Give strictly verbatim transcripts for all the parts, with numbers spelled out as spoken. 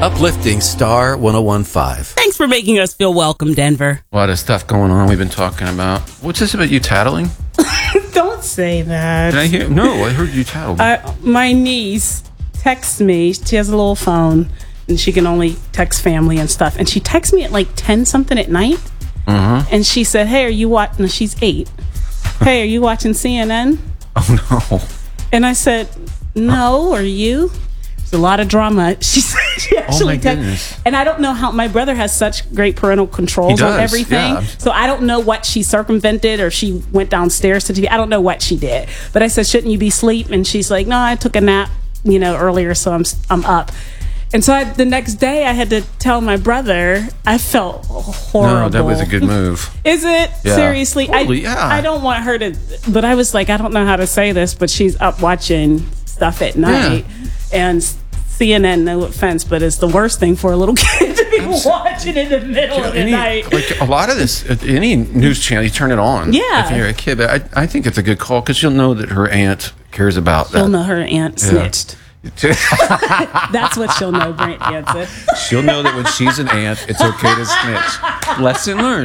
Uplifting Star one oh one point five. Thanks for making us feel welcome, Denver. A lot of stuff going on we've been talking about. What's this about you tattling? Don't say that. Did I hear? No, I heard you tattle. Uh, my niece texts me. She has a little phone, and she can only text family and stuff. And she texts me at like ten something at night. Uh-huh. And she said, "Hey, are you watching?" She's eight. "Hey, are you watching C N N?" Oh no. And I said, "No, are you?" There's a lot of drama. She said she actually Oh my text- goodness. And I don't know how my brother has such great parental controls He does, on everything. yeah. So I don't know what she circumvented, or she went downstairs to T V. I don't know what she did. But I said, "Shouldn't you be asleep?" And she's like, "No, I took a nap, you know, earlier, so I'm I'm up." And so I, the next day, I had to tell my brother. I felt horrible. No, that was a good move. Is it? Yeah. Seriously? Totally, I, yeah. I don't want her to, but I was like, I don't know how to say this, but she's up watching stuff at night. And C N N, no offense, but it's the worst thing for a little kid to be watching in the middle You know, of the any, night. like a lot of this, uh, any news channel, you turn it on. Yeah. If you're a kid, but I, I think it's a good call because she'll know that her aunt cares about She'll that. know her aunt snitched. That's what she'll know, Brent answered. She'll know that when she's an aunt, it's okay to snitch. Lesson learned.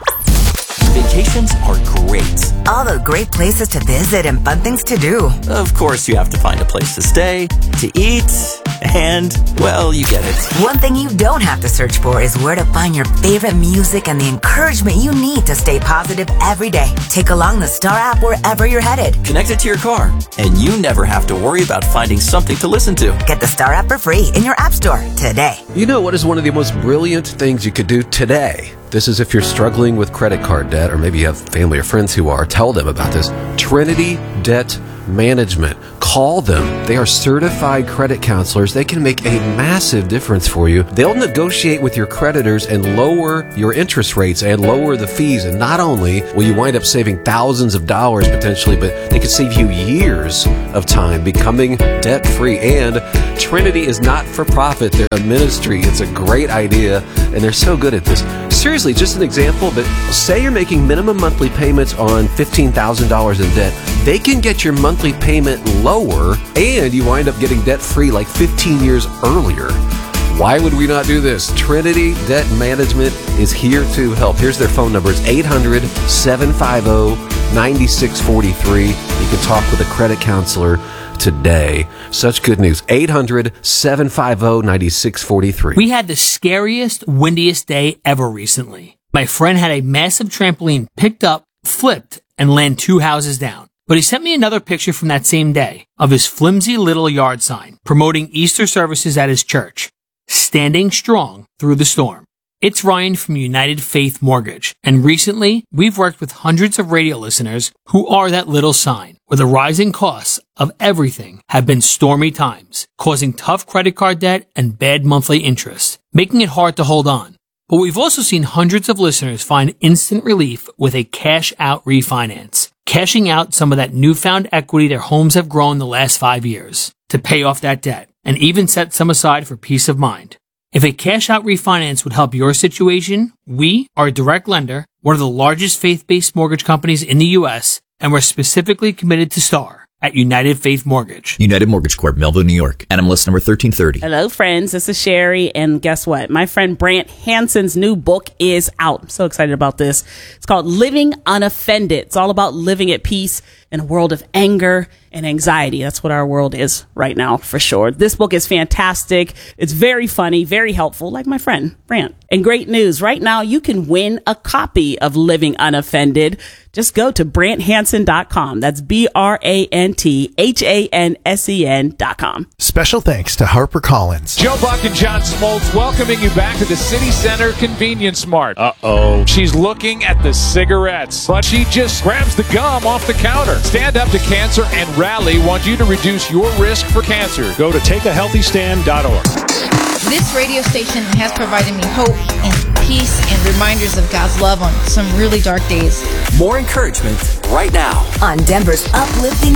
Vacations are great. All the great places to visit and fun things to do. Of course, you have to find a place to stay, to eat, and, well, you get it. One thing you don't have to search for is where to find your favorite music and the encouragement you need to stay positive every day. Take along the Star app wherever you're headed. Connect it to your car, and you never have to worry about finding something to listen to. Get the Star app for free in your app store today. You know what is one of the most brilliant things you could do today? This is if you're struggling with credit card debt, or maybe you have family or friends who are. Tell them about this. Trinity Debt Management. Call them. They are certified credit counselors. They can make a massive difference for you. They'll negotiate with your creditors and lower your interest rates and lower the fees. And not only will you wind up saving thousands of dollars potentially, but they could save you years of time becoming debt free. And Trinity is not for profit. They're a ministry. It's a great idea, and they're so good at this. Seriously, just an example, but say you're making minimum monthly payments on fifteen thousand dollars in debt. They can get your monthly payment lower, and you wind up getting debt-free like fifteen years earlier. Why would we not do this? Trinity Debt Management is here to help. Here's their phone number. It's eight hundred, seven five zero, nine six four three. You can talk with a credit counselor today. Such good news. eight hundred, seven five zero, nine six four three. We had the scariest, windiest day ever recently. My friend had a massive trampoline picked up, flipped, and land two houses down. But he sent me another picture from that same day of his flimsy little yard sign promoting Easter services at his church, standing strong through the storm. It's Ryan from United Faith Mortgage, and recently we've worked with hundreds of radio listeners who are that little sign, where the rising costs of everything have been stormy times, causing tough credit card debt and bad monthly interest, making it hard to hold on. But we've also seen hundreds of listeners find instant relief with a cash-out refinance, cashing out some of that newfound equity their homes have grown the last five years to pay off that debt, and even set some aside for peace of mind. If a cash-out refinance would help your situation, we are a direct lender, one of the largest faith-based mortgage companies in the U S, and we're specifically committed to Star at United Faith Mortgage. United Mortgage Corp, Melville, New York. N M L S number thirteen thirty. Hello, friends. This is Sherry, and guess what? My friend Brant Hansen's new book is out. I'm so excited about this. It's called Living Unoffended. It's all about living at peace in a world of anger and anxiety. That's what our world is right now, for sure. This book is fantastic. It's very funny, very helpful, like my friend Brant. And great news, right now you can win a copy of Living Unoffended. Just go to brant hansen dot com. That's B R A N T H A N S E N dot com. Special thanks to HarperCollins. Joe Buck and John Smoltz welcoming you back to the City Center Convenience Mart. Uh-oh. She's looking at the cigarettes, but she just grabs the gum off the counter. Stand Up to Cancer and Rally want you to reduce your risk for cancer. Go to take a healthy stand dot org. This radio station has provided me hope and peace and reminders of God's love on some really dark days. More encouragement right now On Denver's Uplifting